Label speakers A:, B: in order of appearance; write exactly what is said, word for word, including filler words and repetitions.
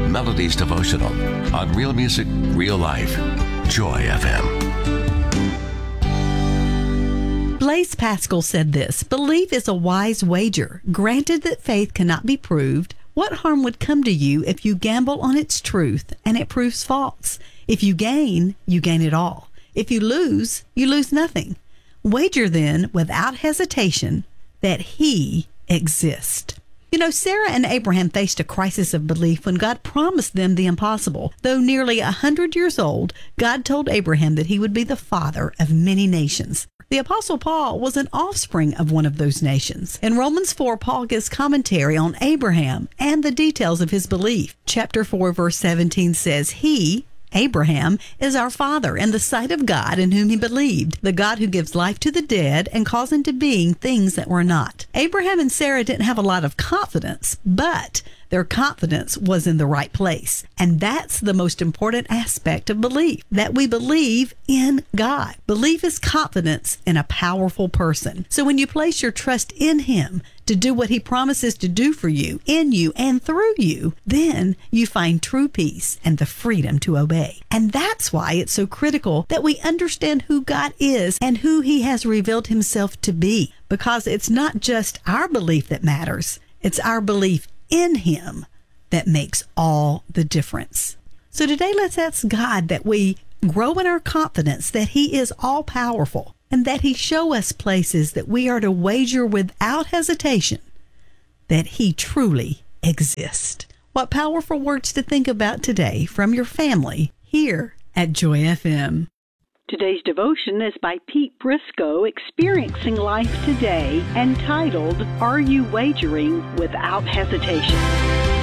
A: Melodies Devotional on Real Music, Real Life. Joy F M.
B: Blaise Pascal said this: "Belief is a wise wager. Granted that faith cannot be proved, what harm would come to you if you gamble on its truth and it proves false? If you gain, you gain it all. If you lose, you lose nothing. Wager then, without hesitation, that He exists." You know, Sarah and Abraham faced a crisis of belief when God promised them the impossible. Though nearly a hundred years old, God told Abraham that he would be the father of many nations. The Apostle Paul was an offspring of one of those nations. In Romans four, Paul gives commentary on Abraham and the details of his belief. Chapter four, verse seventeen says, "He," Abraham, "is our father in the sight of God in whom he believed, the God who gives life to the dead and calls into being things that were not." Abraham and Sarah didn't have a lot of confidence, but their confidence was in the right place. And that's the most important aspect of belief, that we believe in God. Belief is confidence in a powerful person. So when you place your trust in Him to do what He promises to do for you, in you, and through you, then you find true peace and the freedom to obey. And that's why it's so critical that we understand who God is and who He has revealed Himself to be. Because it's not just our belief that matters, it's our belief in Him that makes all the difference. So today, let's ask God that we grow in our confidence that He is all-powerful and that He show us places that we are to wager without hesitation that He truly exists. What powerful words to think about today from your family here at Joy F M. Today's devotion is by Pete Briscoe, Experiencing Life Today, entitled, "Are You Wagering Without Hesitation?"